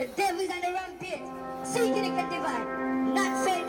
The devil's on the rampage, seeking to get divine. Not saying